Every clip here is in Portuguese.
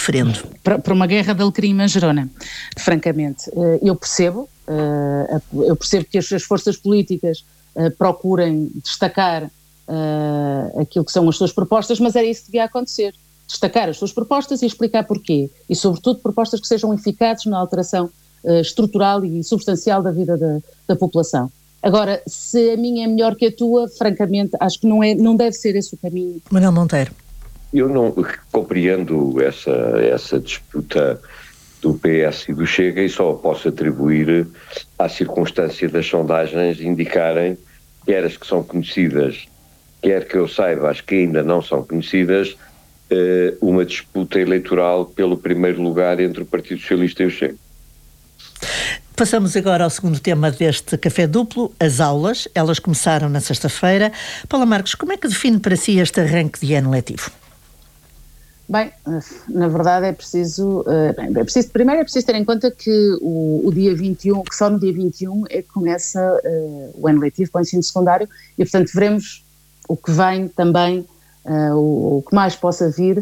referendo? Para uma guerra de alecrim em Manjerona, francamente. Eu percebo que as forças políticas procurem destacar aquilo que são as suas propostas, mas era isso que devia acontecer. Destacar as suas propostas e explicar porquê. E, sobretudo, propostas que sejam eficazes na alteração estrutural e substancial da vida da população. Agora, se a minha é melhor que a tua, francamente, acho que não deve ser esse o caminho. Manuel Monteiro. Eu não compreendo essa disputa do PS e do Chega e só posso atribuir à circunstância das sondagens indicarem, quer as que são conhecidas, quer que eu saiba as que ainda não são conhecidas, uma disputa eleitoral pelo primeiro lugar entre o Partido Socialista e o Chega. Passamos agora ao segundo tema deste Café Duplo, as aulas. Elas começaram na sexta-feira. Paula Marques, como é que define para si este arranque de ano letivo? Bem, na verdade primeiro é preciso ter em conta que o dia 21, que só no dia 21 é que começa o ano letivo para o ensino secundário e, portanto, veremos o que vem também, o que mais possa vir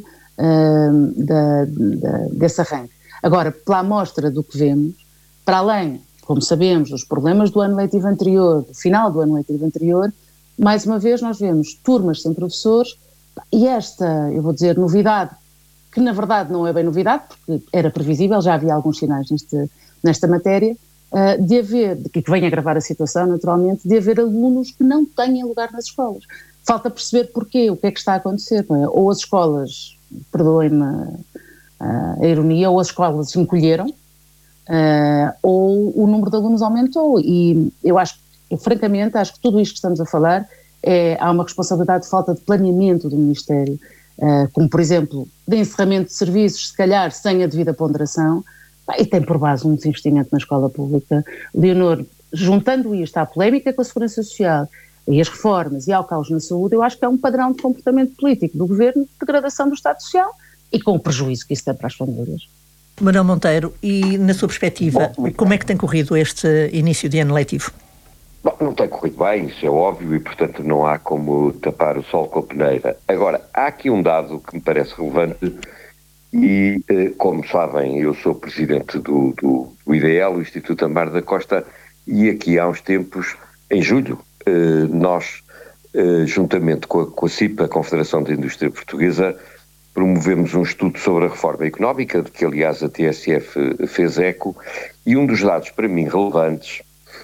desse arranque. Agora, pela amostra do que vemos, para além, como sabemos, dos problemas do ano letivo anterior, do final do ano letivo anterior, mais uma vez nós vemos turmas sem professores e esta, eu vou dizer, novidade, que na verdade não é bem novidade, porque era previsível, já havia alguns sinais nesta matéria, de haver, que vem agravar a situação naturalmente, de haver alunos que não têm lugar nas escolas. Falta perceber porquê, o que é que está a acontecer, não é? Ou as escolas, perdoem-me a ironia, ou as escolas encolheram, ou o número de alunos aumentou, e eu francamente acho que tudo isto que estamos a falar há uma responsabilidade de falta de planeamento do Ministério, como por exemplo de encerramento de serviços, se calhar sem a devida ponderação, e tem por base um desinvestimento na escola pública. Leonor, juntando isto à polémica com a Segurança Social e as reformas e ao caos na saúde, eu acho que é um padrão de comportamento político do Governo de degradação do Estado Social e com o prejuízo que isso tem para as famílias. Manuel Monteiro, e na sua perspectiva, como é que tem corrido este início de ano letivo? Bom, não tem corrido bem, isso é óbvio, e portanto não há como tapar o sol com a peneira. Agora, há aqui um dado que me parece relevante e, como sabem, eu sou presidente do IDL, o Instituto Amar da Costa, e aqui há uns tempos, em julho, nós, juntamente com a CIP, a Confederação da Indústria Portuguesa, promovemos um estudo sobre a reforma económica, de que aliás a TSF fez eco, e um dos dados para mim relevantes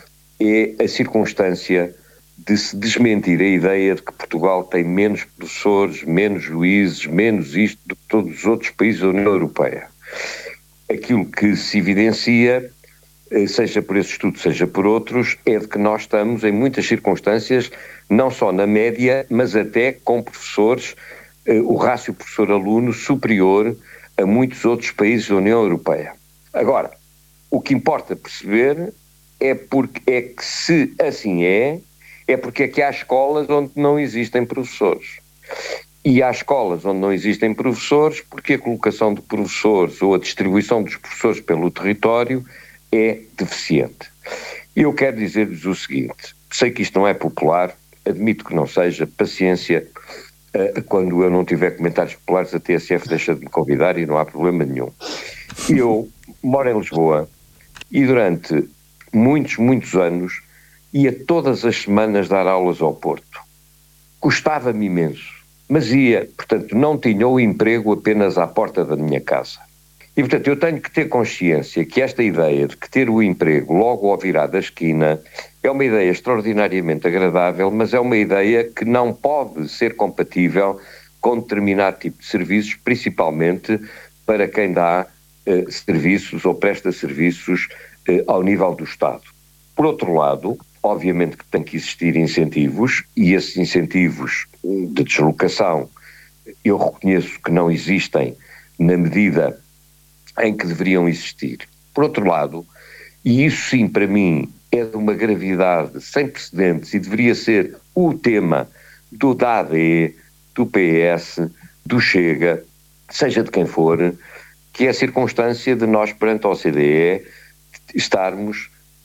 é a circunstância de se desmentir a ideia de que Portugal tem menos professores, menos juízes, menos isto do que todos os outros países da União Europeia. Aquilo que se evidencia, seja por esse estudo, seja por outros, é de que nós estamos em muitas circunstâncias, não só na média, mas até com professores, o rácio professor-aluno superior a muitos outros países da União Europeia. Agora, o que importa perceber é que se assim é porque é que há escolas onde não existem professores. E há escolas onde não existem professores porque a colocação de professores ou a distribuição dos professores pelo território é deficiente. Eu quero dizer-lhes o seguinte, sei que isto não é popular, admito que não seja, paciência, quando eu não tiver comentários populares a TSF deixa de me convidar e não há problema nenhum. Eu moro em Lisboa e durante muitos anos ia todas as semanas dar aulas ao Porto. Custava-me imenso, mas ia, portanto não tinha o emprego apenas à porta da minha casa. E portanto eu tenho que ter consciência que esta ideia de que ter o emprego logo ao virar da esquina é uma ideia extraordinariamente agradável, mas é uma ideia que não pode ser compatível com determinado tipo de serviços, principalmente para quem dá serviços ou presta serviços ao nível do Estado. Por outro lado, obviamente que tem que existir incentivos, e esses incentivos de deslocação eu reconheço que não existem na medida em que deveriam existir. Por outro lado, e isso sim para mim é de uma gravidade sem precedentes e deveria ser o tema da AD, do PS, do Chega, seja de quem for, que é a circunstância de nós perante a OCDE estarmos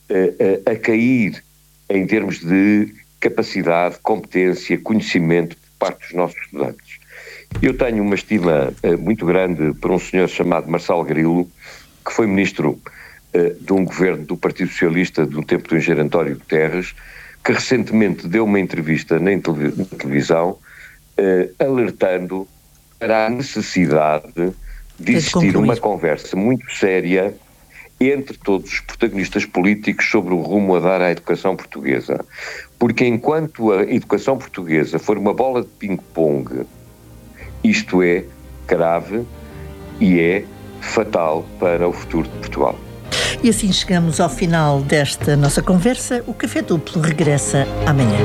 a cair em termos de capacidade, competência, conhecimento por parte dos nossos estudantes. Eu tenho uma estima muito grande por um senhor chamado Marçal Grilo, que foi ministro de um governo do Partido Socialista do tempo do engenheiro António Guterres, que recentemente deu uma entrevista na televisão alertando para a necessidade de existir uma conversa muito séria entre todos os protagonistas políticos sobre o rumo a dar à educação portuguesa. Porque enquanto a educação portuguesa for uma bola de ping-pong, isto é grave e é fatal para o futuro de Portugal. E assim chegamos ao final desta nossa conversa. O Café Duplo regressa amanhã.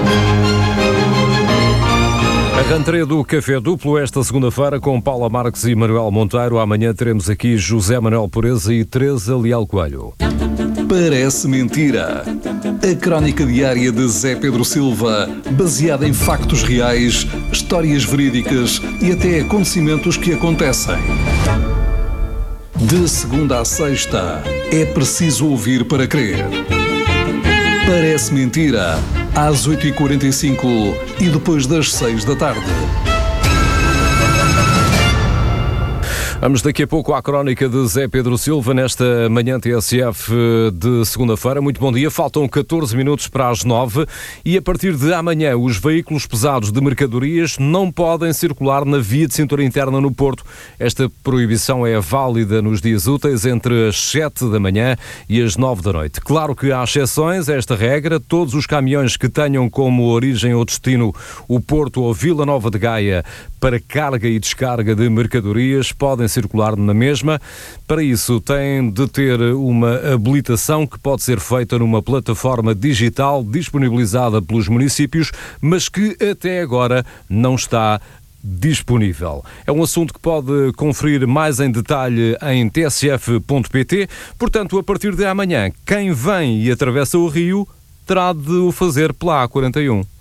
A rentrée do Café Duplo esta segunda-feira com Paula Marques e Manuel Monteiro. Amanhã teremos aqui José Manuel Pureza e Teresa Leal Coelho. Parece mentira. A crónica diária de Zé Pedro Silva, baseada em factos reais, histórias verídicas e até acontecimentos que acontecem. De segunda a sexta, é preciso ouvir para crer. Parece mentira, às 8h45 e depois das 6 da tarde. Vamos daqui a pouco à crónica de Zé Pedro Silva nesta manhã TSF de segunda-feira. Muito bom dia. Faltam 14 minutos para as 9 e a partir de amanhã os veículos pesados de mercadorias não podem circular na via de cintura interna no Porto. Esta proibição é válida nos dias úteis entre as 7 da manhã e as 9 da noite. Claro que há exceções a esta regra. Todos os caminhões que tenham como origem ou destino o Porto ou Vila Nova de Gaia para carga e descarga de mercadorias podem circular na mesma. Para isso, têm de ter uma habilitação que pode ser feita numa plataforma digital disponibilizada pelos municípios, mas que até agora não está disponível. É um assunto que pode conferir mais em detalhe em tsf.pt. Portanto, a partir de amanhã, quem vem e atravessa o rio terá de o fazer pela A41.